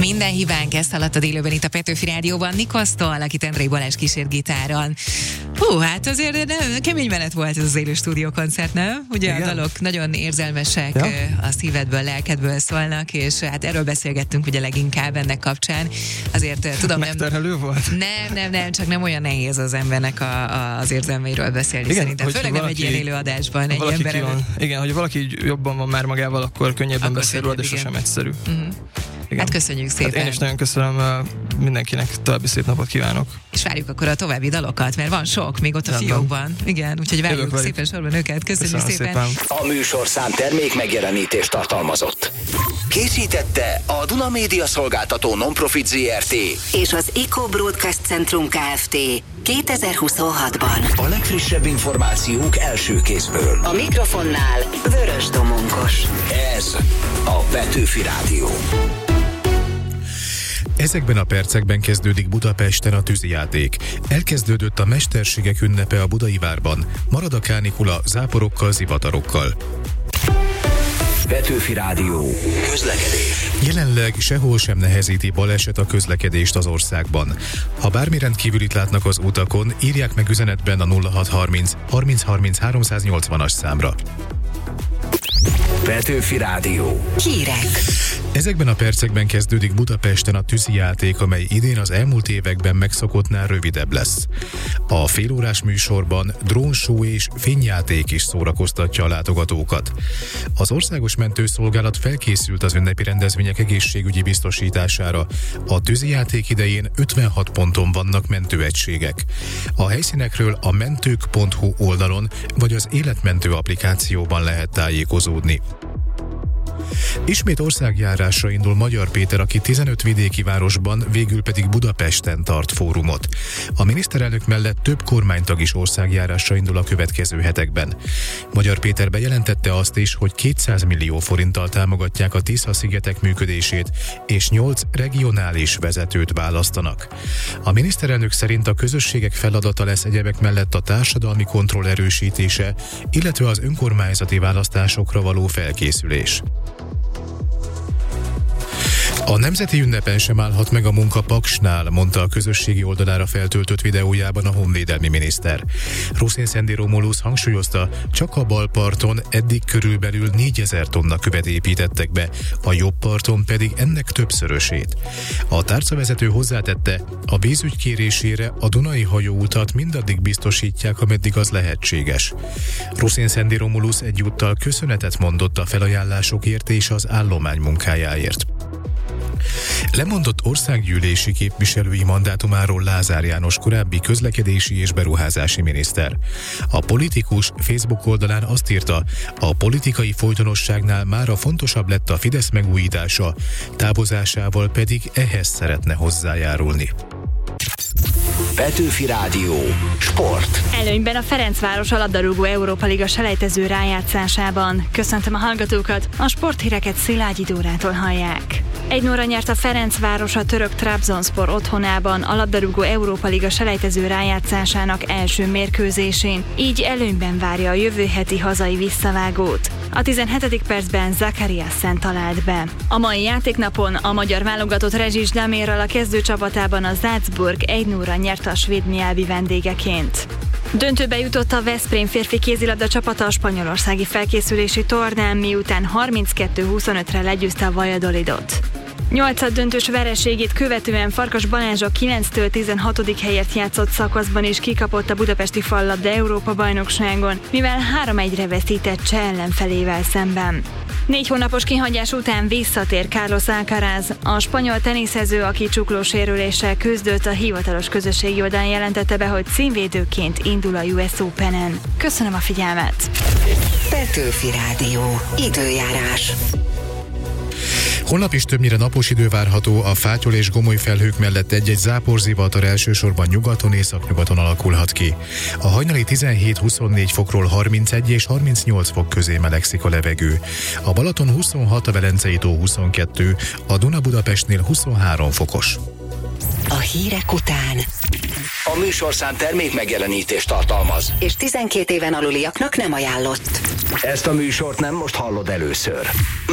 Minden hibánk, ezt hallottad élőben itt a Petőfi Rádióban Nikosztól, akit Endrei Balázs kísért gitáron. Hú, hát azért kemény menet volt ez az élő stúdiókoncert, nem? Ugye igen. A dalok nagyon érzelmesek, ja. A szívedből, lelkedből szólnak, és hát erről beszélgettünk ugye leginkább ennek kapcsán. Azért tudom, megterhelő volt? Nem, csak nem olyan nehéz az embernek az érzelmeiről beszélni, igen, szerintem. Főleg nem egy ilyen élő adásban, egy ember előtt. Igen, hogy valaki jobban van már magával, akkor könnyebben beszél róla, de sosem egyszerű. Hát köszönjük szépen. Hát én is nagyon köszönöm, mindenkinek további szép napot kívánok. És várjuk akkor a további dalokat, mert van sok még ott a fiókban. Igen, úgyhogy várjuk szépen sorban őket. Köszönjük szépen. A műsorszám termék megjelenítést tartalmazott. Készítette a Duna Média Szolgáltató Nonprofit Zrt. és az Eco Broadcast Centrum Kft. 2026-ban. A legfrissebb információk első kézből. A mikrofonnál Vörös Domonkos. Ez a Petőfi Rádió. Ezekben a percekben kezdődik Budapesten a tűzijáték. Elkezdődött a mesterségek ünnepe a Budai Várban. Marad a kánikula záporokkal, zivatarokkal. Petőfi Rádió. Közlekedés. Jelenleg sehol sem nehezíti baleset a közlekedést az országban. Ha bármi rendkívülit látnak az utakon, írják meg üzenetben a 0630 3030 380-as számra. Petőfi Rádió. Hírek. Ezekben a percekben kezdődik Budapesten a tűzijáték, amely idén az elmúlt években megszokottnál rövidebb lesz. A félórás műsorban drónshow és fényjáték is szórakoztatja a látogatókat. Az Országos Mentőszolgálat felkészült az ünnepi rendezvények egészségügyi biztosítására. A tűzijáték idején 56 ponton vannak mentőegységek. A helyszínekről a mentők.hu oldalon vagy az Életmentő applikációban lehet tájékozódni. Ismét országjárásra indul Magyar Péter, aki 15 vidéki városban, végül pedig Budapesten tart fórumot. A miniszterelnök mellett több kormánytag is országjárásra indul a következő hetekben. Magyar Péter bejelentette azt is, hogy 200 millió forinttal támogatják a Tisza-szigetek működését, és 8 regionális vezetőt választanak. A miniszterelnök szerint a közösségek feladata lesz egyebek mellett a társadalmi kontroll erősítése, illetve az önkormányzati választásokra való felkészülés. A nemzeti ünnepen sem állhat meg a munka Paksnál, mondta a közösségi oldalára feltöltött videójában a honvédelmi miniszter. Ruszén Szendi Romulus hangsúlyozta, csak a bal parton eddig körülbelül 4000 tonna követ építettek be, a jobb parton pedig ennek többszörösét. A tárcavezető hozzátette, a vízügy kérésére a Dunai hajóutat mindaddig biztosítják, ameddig az lehetséges. Ruszén Szendi Romulus egyúttal köszönetet mondott a felajánlásokért és az állomány munkájáért. Lemondott országgyűlési képviselői mandátumáról Lázár János, korábbi közlekedési és beruházási miniszter. A politikus Facebook oldalán azt írta, a politikai folytonosságnál mára fontosabb lett a Fidesz megújítása, távozásával pedig ehhez szeretne hozzájárulni. Petőfi Rádió. Sport. Előnyben a Ferencváros a labdarúgó Európa Liga selejtező rájátszásában. Köszöntöm a hallgatókat, a sporthíreket Szilágyi Dórától hallják. 1-0-ra nyert a Ferencváros a török Trabzonspor otthonában a labdarúgó Európa Liga selejtező rájátszásának első mérkőzésén, így előnyben várja a jövő heti hazai visszavágót. A 17. percben Zakariassen talált be. A mai játéknapon a magyar válogatott Rezsis Damérral a kezdőcsapatában a Salzburg 1-0-ra nyert a svéd Mjällby vendégeként. Döntőbe jutott a Veszprém férfi kézilabda csapata a spanyolországi felkészülési tornán, miután 32-25-re legyőzte a Valladolidot. 8. döntős vereségét követően Farkas Balázs a 9-től 16. helyet játszott szakaszban is kikapott a budapesti fallabda Európa-bajnokságon, mivel 3-1-re veszített cseh ellenfelével szemben. 4 hónapos kihagyás után visszatér Carlos Alcaraz, a spanyol teniszező, aki csuklósérüléssel küzdött, a hivatalos közösségi oldalán jelentette be, hogy címvédőként indul a US Openen. Köszönöm a figyelmet! Petőfi Rádió. Időjárás. Holnap is többnyire napos idő várható, a fátyol és gomoly felhők mellett egy-egy záporzivatar elsősorban nyugaton, északnyugaton alakulhat ki. A hajnali 17-24 fokról 31 és 38 fok közé melegszik a levegő. A Balaton 26, a Velencei tó 22, a Duna Budapestnél 23 fokos. A hírek után A műsorszám termék megjelenítést tartalmaz. és 12 éven aluliaknak nem ajánlott. Ezt a műsort nem most hallod először.